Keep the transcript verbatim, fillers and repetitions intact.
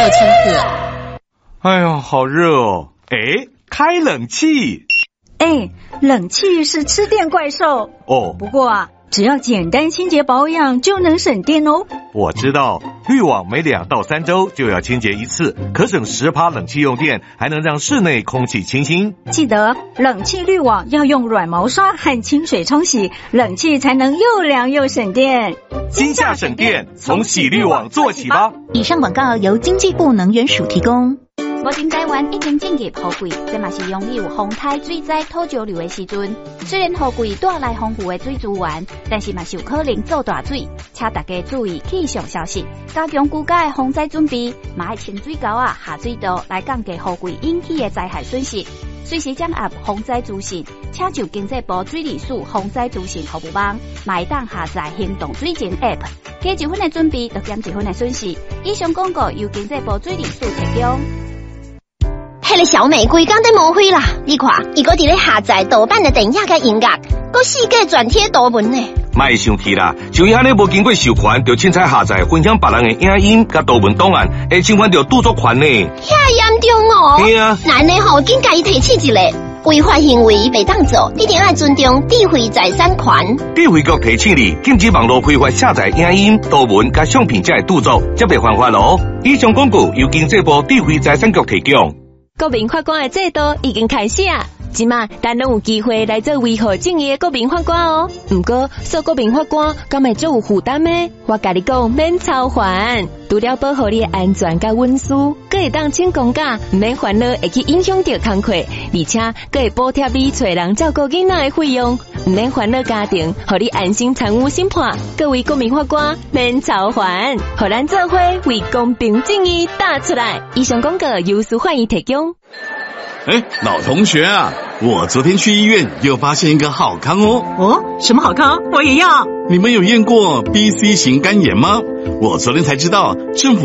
六千克。 哎呦，好热哦！哎，开冷气。 哎，冷气是吃电怪兽哦。 不过啊，只要简单清洁保养就能省电哦。 我知道，滤网每两到三周就要清洁一次，可省十趴冷气用电，还能让室内空气清新。 记得冷气滤网要用软毛刷和清水冲洗，冷气才能又凉又省电。 今夏省电，从洗滤网做起吧。 以上广告由经济部能源署提供。 目前台湾已经进入雨季，这嘛是拥有风台、水灾、土石流的时阵。虽然雨季带来丰富的水资源，但是嘛是有可能造大水，请大家注意气象消息，加强居家的防灾准备，嘛要清水沟啊、下水道来降低雨季引起的灾害损失。随时掌握防灾资讯，请就经济部水利署防灾资讯服务网，嘛会当下载行动水情 App， 加一分的准备，就减一分的损失。以上广告由经济部水利署提供。 迄个小美规工在误会啦！你看，伊搁伫咧下载盗版的电影甲音乐，搁四界转贴图文呢。 莫生气啦，像伊安尼无经过授权，就凊彩下载分享别人的影音甲图文档案，会侵犯到著作权呢。 遐严重哦！ 对啊， 咱呢吼，紧甲伊提起一个违法行为袂当做，一定要尊重智慧财产权。 智慧局提醒你，禁止网络非法下载影音、图文甲相片才会著作，则袂犯法咯。以上广告由经济部智慧财产局提供。 国民法官的制度已经开始啊！即马咱拢有机会来做维护正义的国民法官哦。不过做国民法官敢会足有负担呢？我甲你讲，免操烦，除了保护你的安全甲隐私，佫会当请公假，唔免烦恼会去影响到工课，而且佫会补贴你找人照顾囡仔的费用，唔免烦恼家庭，互你安心参与审判。各位国民法官免操烦，互咱做伙为公平正义打出来。以上广告由司法院提供。 哎，老同学啊，我昨天去医院又发现一个好康哦。 哦，什么好康？我也要。 你们有验过 B C 型肝炎吗？我昨天才知道，政府